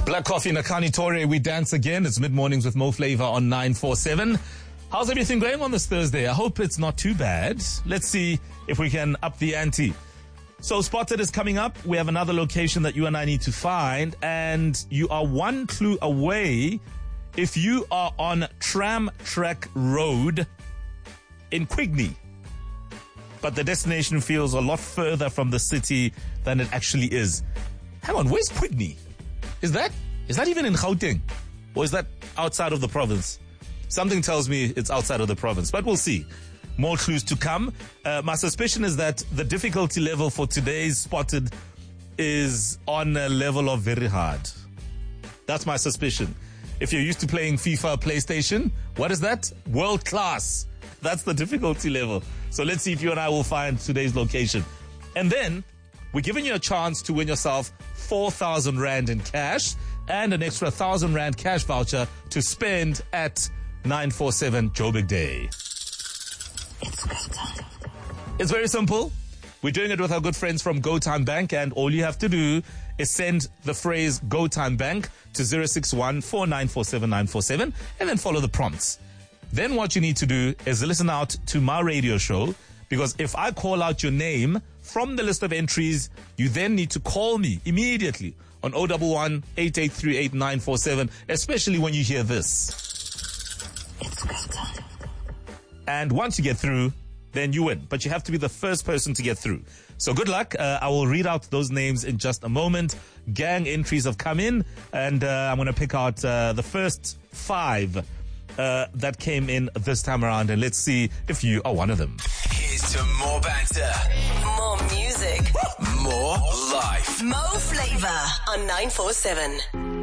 Black Coffee Nakani Torre, we dance again. It's mid-mornings with Mo Flavor on 947. How's everything going on this Thursday? I hope it's not too bad. Let's see if we can up the ante. So Spotted is coming up. We have another location that you and I need to find, and you are one clue away if you are on Tram Track Road in Quigney. But the destination feels a lot further from the city than it actually is. Hang on, where's Quigney? Is that even in Gauteng? Or is that outside of the province? Something tells me it's outside of the province, but we'll see. More clues to come. My suspicion is that the difficulty level for today's Spotted is on a level of very hard. That's my suspicion. If you're used to playing FIFA, PlayStation, what is that? World class. That's the difficulty level. So let's see if you and I will find today's location. And then we're giving you a chance to win yourself 4,000 Rand in cash and an extra 1,000 Rand cash voucher to spend at 947 Joburg Day. It's go time. It's very simple. We're doing it with our good friends from Go Time Bank, and all you have to do is send the phrase Go Time Bank to 061 4947 947 and then follow the prompts. Then what you need to do is listen out to my radio show, because if I call out your name from the list of entries, you then need to call me immediately on 011 8838 947, especially when you hear this. It's go time. And once you get through, then you win. But you have to be the first person to get through. So good luck. I will read out those names in just a moment. Gang entries have come in, and I'm going to pick out the first 5 that came in this time around, and let's see if you are one of them. Here's to more banter, More music. more life. Mo Flavor on 947.